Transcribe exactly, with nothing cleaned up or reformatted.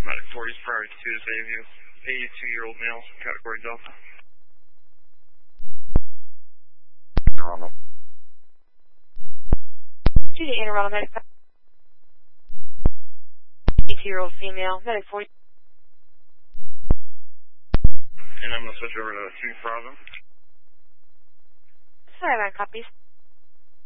Medic forties, priority two to save you. eighty-two-year-old male, category Delta. Normal. Two to Anne Arundel, medic eighty-two-year-old female, medic forty. And I'm going to switch over to two Bravo. Sorry, I copies.